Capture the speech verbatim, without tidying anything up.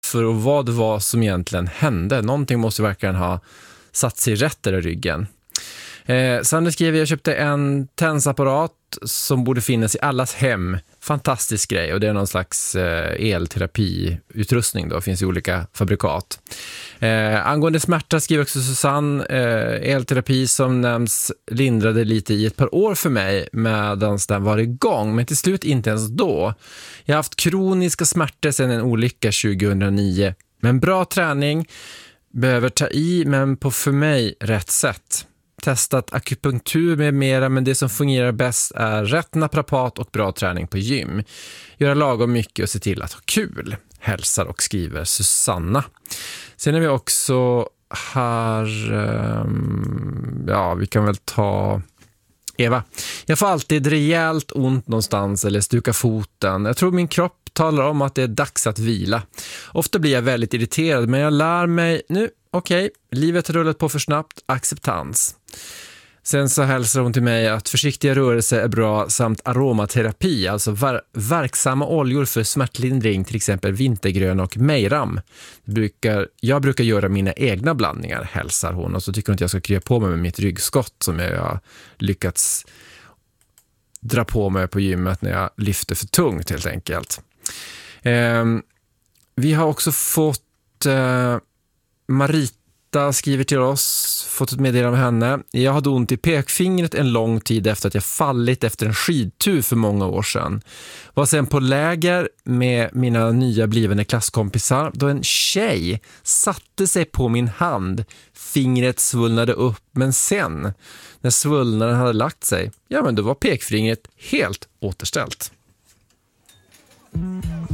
varför och vad det var som egentligen hände. Någonting måste verkligen ha satt sig rätt där i ryggen. Eh, Sandra skriver, jag köpte en tensapparat som borde finnas i allas hem. Fantastisk grej, och det är någon slags eh, elterapiutrustning då, finns i olika fabrikat. Eh, angående smärta skriver också Susanne, eh, elterapi som nämns lindrade lite i ett par år för mig medan den var igång, men till slut inte ens då. Jag har haft kroniska smärtor sedan en olycka tjugohundranio, men bra träning, behöver ta i men på för mig rätt sätt. Testat akupunktur med mera, men det som fungerar bäst är rätt naprapat och bra träning på gym. Göra lagom mycket och se till att ha kul. Hälsar och skriver Susanna. Sen är vi också här, um, ja vi kan väl ta Eva. Jag får alltid rejält ont någonstans eller stuka foten. Jag tror min kropp talar om att det är dags att vila. Ofta blir jag väldigt irriterad, men jag lär mig nu. Okej, okay, livet har rullat på för snabbt, acceptans. Sen så hälsar hon till mig att försiktiga rörelser är bra samt aromaterapi, alltså ver- verksamma oljor för smärtlindring, till exempel vintergrön och mejram. Brukar, jag brukar göra mina egna blandningar, hälsar hon. Och så tycker hon att jag ska krya på mig med mitt ryggskott som jag har lyckats dra på mig på gymmet när jag lyfter för tungt helt enkelt. Eh, vi har också fått... Eh, Marita skriver till oss, fått ett meddelande av henne. Jag hade ont i pekfingret en lång tid efter att jag fallit efter en skidtur för många år sedan. Var sen på läger med mina nya blivande klasskompisar då en tjej satte sig på min hand. Fingret svullnade upp, men sen när svullnaden hade lagt sig, ja men då var pekfingret helt återställt.